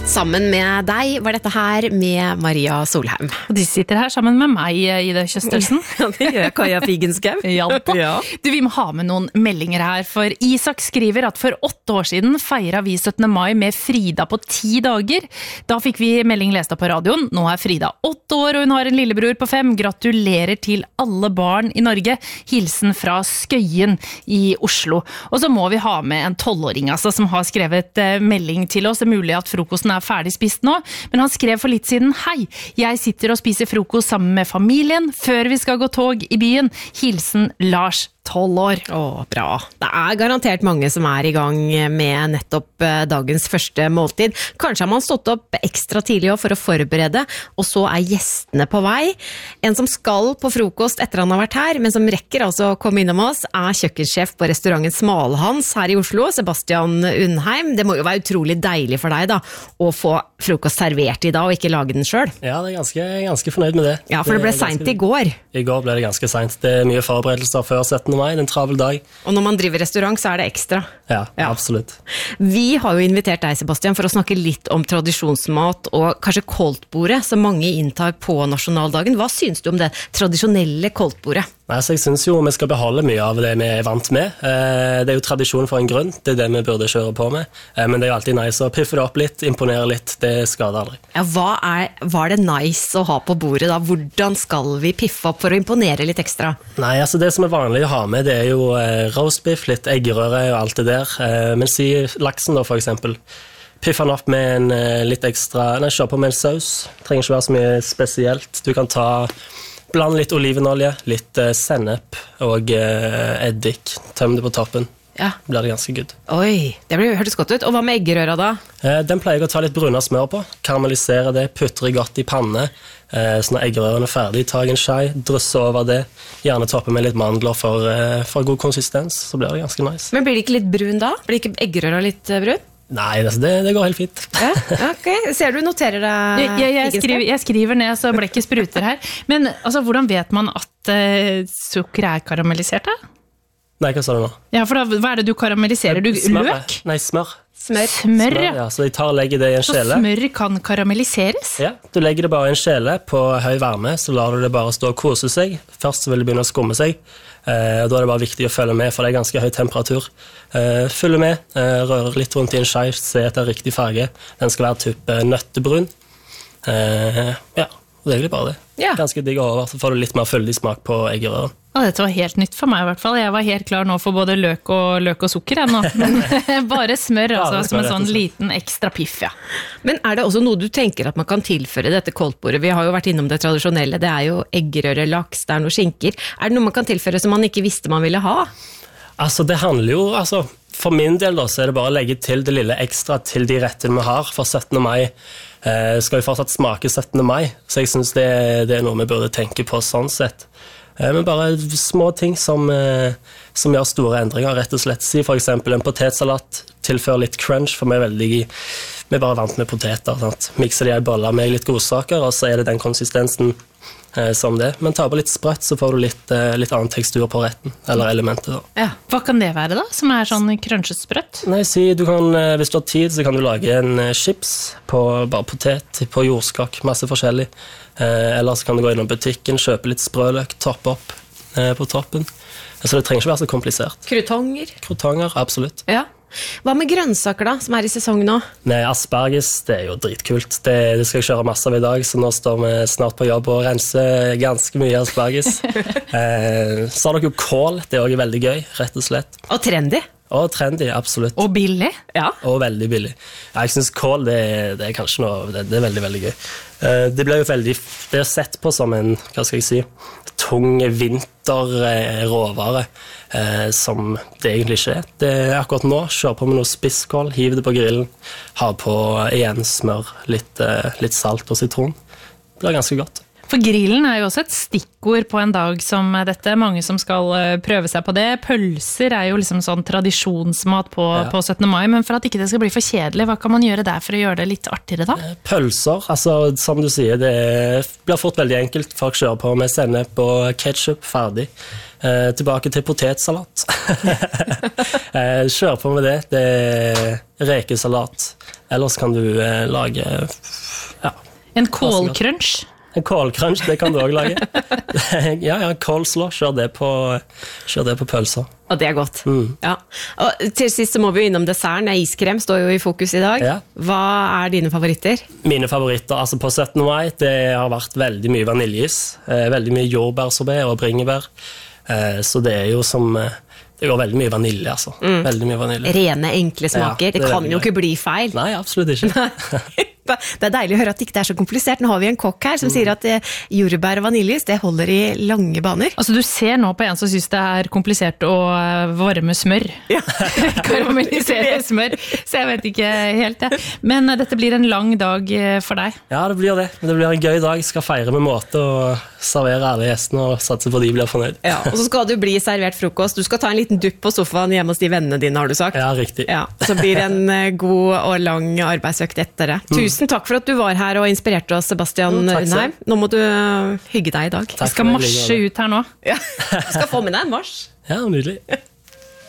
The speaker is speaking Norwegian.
Sammen med deg var dette her med Maria Solheim. Og de sitter her sammen med meg, Ida Kjøstelsen. Ja, det gjør Kaja Figenschou. Ja. Du, vi må ha med noen meldinger her, for Isak skriver at for 8 år siden feiret vi 17. mai med Frida på 10 dager. Da fikk vi melding lest av på radioen. Nå er Frida 8 år, og hun har en lillebror på 5. Gratulerer til alle barn i Norge. Hilsen fra Skøyen i Oslo. Og så må vi ha med en 12-åring altså, som har skrevet melding til oss. Det er mulig at frokosten er ferdig spist nå, men han skrev for litt siden: Hei, jeg sitter og spiser frokost sammen med familien før vi skal gå tog i byen. Hilsen Lars, 12 år. Bra. Det er garantert mange som er i gang med nettopp dagens første måltid. Kanskje har man stått opp ekstra tidlig for å forberede, og så er gjestene på vei. En som skal på frokost etter han har vært her, men som rekker altså å komme innom oss, er kjøkkensjef på restauranten Smalhans her i Oslo, Sebastian Undheim. Det må jo være utrolig deilig for deg da, å få frokost servert i dag, og ikke lage den selv. Ja, det er ganske fornøyd med det. Ja, for det ble sent i går. I går ble det ganske sent. Det er mye forberedelser før 17. mai, en travel dag. Og når man driver restaurant, så er det ekstra. Ja, absolutt. Vi har jo invitert deg, Sebastian, for å snakke litt om tradisjonsmat og kanskje koldtbordet som mange inntar på nasjonaldagen. Hva synes du om det tradisjonelle koldtbordet? Jeg synes jo vi skal beholde mye av det vi er vant med. Det er jo tradisjon for en grunn, det er det vi burde kjøre på med. Men det er jo alltid nice å piffe det opp litt, imponere litt, det skader aldri. Ja, hva er det nice å ha på bordet da? Hvordan skal vi piffe opp for å imponere litt ekstra? Nei, altså det som er vanlig å ha med, det er jo roastbiff, litt eggerøre og alt det der. Men si laksen da for eksempel. Piffe den opp med en litt ekstra, kjør på med en saus. Trenger ikke være så mye spesielt. Du kan blande litt olivenolje, litt sennep og eddik. Tøm det på toppen. Ja. Blir det ganske good. Oi, det hørtes godt ut. Og hva med eggerøra da? Den pleier jeg å ta litt bruna smør på. Karamellisere det, putter godt i panne. Så når eggerøren er ferdig, ta en skei, drysse over det. Gjerne toppe med litt mandler for god konsistens, så blir det ganske nice. Men blir det ikke litt brun da? Blir ikke eggerøra litt brun? Nei, det går helt fint. Ja, ok. Ser du noterer deg? Jeg skriver ned så blekket spruter her. Men altså, hvordan vet man at sukker er karamellisert da? Nei, hva sa du nå? Ja, for da, hva er det du karamelliserer? Løk? Nei, smør. Smør, ja. Så legger det i en skjele. Så smør kan karamelliseres? Ja, du legger det bare i en skjele på høy varme, så lar du det bare stå og kose seg. Først så vil det begynne å skumme seg, og da er det bare viktig å følge med, for det er ganske høy temperatur. Følge med, røre litt rundt i en skei, se etter riktig farge. Den skal være type nøttebrun. Ja, og det er egentlig bare det. Ja. Ganske digg over, så får du litt mer fyldig smak på eggerøren. Dette var helt nytt for meg i hvert fall. Jeg var helt klar nå for både løk og sukker nå. Men bare smør, altså, som en sånn liten ekstra piff, ja. Men er det også noe du tenker at man kan tilføre dette koldtbordet? Vi har jo vært innom det tradisjonelle, det er jo eggerøre, laks, det er noe skinker. Er det noe man kan tilføre som man ikke visste man ville ha? Altså, det handler jo, for min del da, så er det bare å legge til det lille ekstra til de rettene vi har for 17. mai. Skal vi fortsatt smake 17. mai, så jeg synes det er noe vi burde tenke på sånn sett. Men bare små ting som gjør store endringer, rett og slett. Si for eksempel en potetsalat, tilfør litt crunch, for vi er bare vant med poteter. Sant? Mikser de i boller med litt godsaker, og så er det den konsistensen som det. Men ta på litt sprøtt, så får du litt annen tekstur på retten, eller elementet da. Ja. Hva kan det være da, som er sånn crunchet sprøtt? Nei, hvis du har tid, så kan du lage en chips på bare potet, på jordskokk, masse forskjellig. Eller så kan du gå innom butikken, kjøpe litt sprøløk, toppe opp på toppen. Så det trenger ikke være så komplisert. Krutonger, absolutt. Ja. Hva med grønnsaker da, som er i sesong nå? Nei, asperges, det er jo dritkult. Det skal jeg kjøre masse av i dag, så nå står vi snart på jobb og renser ganske mye asperges. Så har dere jo kål, det er også veldig gøy, rett og slett. Og trendy. Og trendy, absolutt. Og billig. Ja. Og veldig billig. Ja, jeg synes kål, det er kanskje noe, det er veldig, veldig gøy. Det ble jo det er sett på som en, hva skal jeg si, tung vinterråvare, som det egentlig ikke er. Det er akkurat nå, kjør på med noe spisskål, hiv det på grillen, ha på igjen smør, litt salt og sitron. Det blir ganske godt. For grillen er jo også et stikkord på en dag som dette. Mange som skal prøve seg på det. Pølser er jo liksom sånn tradisjonsmat på 17. mai, men for at ikke det skal bli for kjedelig, hva kan man gjøre der for å gjøre det litt artigere da? Pølser, som du sier, det blir fort veldig enkelt. Folk kjører på med sennep og ketchup, ferdig. Tilbake til potetsalat. Kjør på med det. Det er rekesalat. Ellers kan du lage En kålcrunch. En kålcrunch, det kan du også lage. Kålslå, kjør det på pølser. Og det godt. Ja. Og til sist så må vi jo innom desserten. Iskrem står jo i fokus i dag. Ja. Hva dine favoritter? Mine favoritter, altså på 17. mai, det har vært veldig mye vaniljeis, veldig mye jordbærsorbet og bringebær. Så det jo som... Det går veldig mye vanilje, altså. Veldig mye vanilje. Rene, enkle smaker. Ja, det kan jo ikke bli feil. Nei, absolutt ikke. Det deilig å høre at det ikke er så komplisert. Nå har vi en kokk her som sier at jordbær og vaniljeis, det holder i lange baner. Altså, du ser nå på en som synes det er komplisert å varme smør. Ja. Karamellisere smør. Så jeg vet ikke helt det. Men dette blir en lang dag for deg. Ja, det blir det. Det blir en gøy dag. Jeg skal feire med måte og servere alle gjestene og satse på at de blir fornøyd. Ja, og så skal du bli servert frokost. Du skal ta en liten dupp på sofaen hjemme hos de vennene dine, har du sagt. Ja, riktig. Ja, så blir det en god og lang arbeidsøkt etter det. Tusen takk for at du var her og inspirerte oss, Sebastian Undheim. Nå må du hygge deg i dag. Jeg skal marsje ut her nå. Ja, du skal få med deg en marsj. Ja, nydelig.